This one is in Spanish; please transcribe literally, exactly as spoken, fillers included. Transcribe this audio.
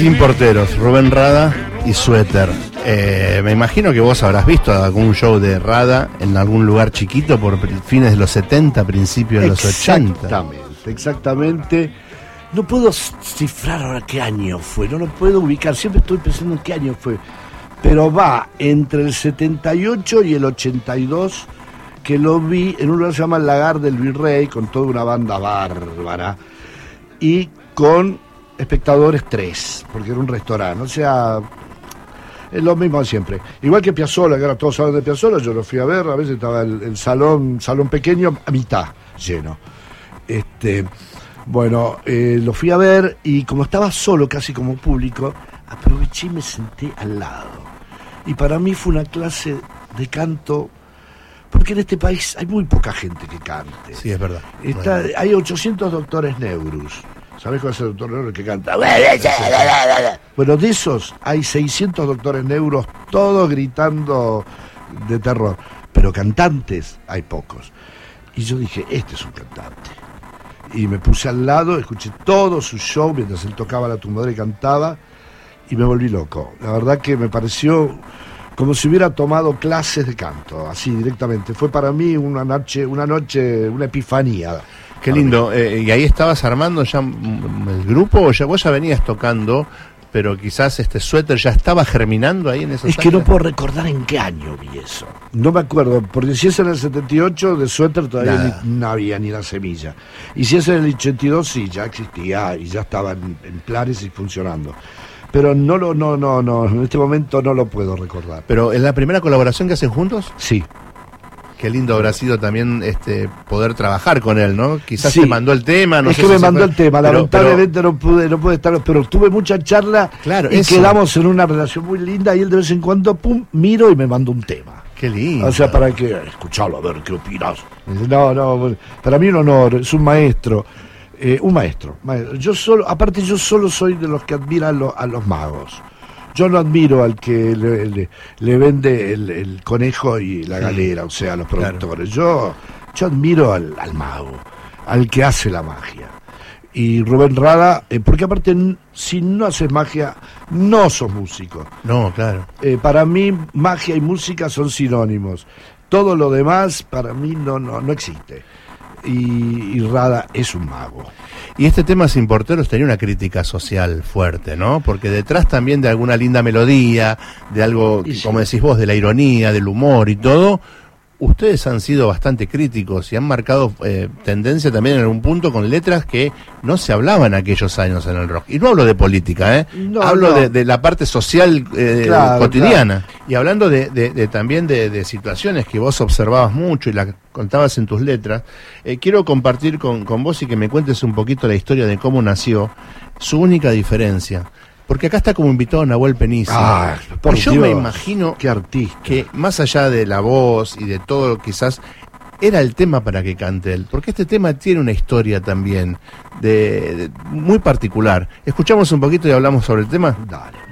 Sin porteros, Rubén Rada y Suéter. Eh, me imagino que vos habrás visto algún show de Rada en algún lugar chiquito por fines de los setenta, principios de los ochenta. Exactamente, exactamente. No puedo cifrar ahora qué año fue, no lo puedo ubicar, siempre estoy pensando en qué año fue. Pero va entre el setenta y ocho y el ochenta y dos, que lo vi en un lugar que se llama El Lagar del Virrey, con toda una banda bárbara, y con espectadores tres, porque era un restaurante, o sea, es lo mismo de siempre. Igual que Piazzolla, que ahora todos saben de Piazzolla, yo lo fui a ver, a veces estaba el, el salón, salón pequeño, a mitad lleno. Este, bueno, eh, lo fui a ver y como estaba solo, casi como público, aproveché y me senté al lado. Y para mí fue una clase de canto, porque en este país hay muy poca gente que cante. Sí, es verdad. Está, bueno. Hay ochocientos doctores Neurus. ¿Sabés cuál es el doctor Neurus que canta? Bueno, de esos hay seiscientos doctores Neuros, todos gritando de terror. Pero cantantes hay pocos. Y yo dije, este es un cantante. Y me puse al lado, escuché todo su show mientras él tocaba la tumbadora y cantaba, y me volví loco. La verdad que me pareció como si hubiera tomado clases de canto, así directamente. Fue para mí una noche, una noche, una epifanía. Qué lindo. Eh, ¿Y ahí estabas armando ya el grupo o ya vos ya venías tocando, pero quizás este Suéter ya estaba germinando ahí en esos años? Es que no puedo recordar en qué año vi eso. No me acuerdo, porque si es en el setenta y ocho, de Suéter todavía ni, no había ni la semilla. Y si es en el ochenta y dos, sí, ya existía y ya estaba en, en planes y funcionando. Pero no lo, no, no, no, en este momento no lo puedo recordar. ¿Pero es la primera colaboración que hacen juntos? Sí. Qué lindo habrá sido también este poder trabajar con él, ¿no? Quizás sí. Te mandó el tema, no es sé que si me mandó fue... el tema, pero, lamentablemente pero... no pude, no pude estar, pero tuve mucha charla, claro, y eso. Quedamos en una relación muy linda y él de vez en cuando, pum, miro y me mandó un tema. Qué lindo. O sea, para que, escuchalo, a ver, ¿qué opinas? No, no, para mí un honor, es un maestro, eh, un maestro, maestro. Yo solo, aparte yo solo soy de los que admiran lo, a los magos. Yo no admiro al que le, le, le vende el, el conejo y la galera, o sea, a los productores. Claro. Yo, yo admiro al, al mago, al que hace la magia. Y Rubén Rada, eh, porque aparte, si no haces magia, no sos músico. No, claro. Eh, para mí, magia y música son sinónimos. Todo lo demás, para mí, no, no, no existe. Y, y Rada es un mago. Y este tema Sin Porteros tenía una crítica social fuerte, ¿no? Porque detrás también de alguna linda melodía, de algo, sí, como decís vos, de la ironía, del humor y todo, ustedes han sido bastante críticos y han marcado eh, tendencia también en algún punto con letras que no se hablaban aquellos años en el rock. Y no hablo de política, ¿eh? No, hablo no. De, de la parte social eh, claro, cotidiana. Claro. Y hablando de, de, de también de, de situaciones que vos observabas mucho y las contabas en tus letras, eh, quiero compartir con, con vos y que me cuentes un poquito la historia de cómo nació Su Única Diferencia. Porque acá está como invitado Nahuel Penici. Ah, por yo Dios, me imagino qué artista. Que más allá de la voz y de todo, quizás era el tema para que cante él. Porque este tema tiene una historia también de, de muy particular. Escuchamos un poquito y hablamos sobre el tema. Dale.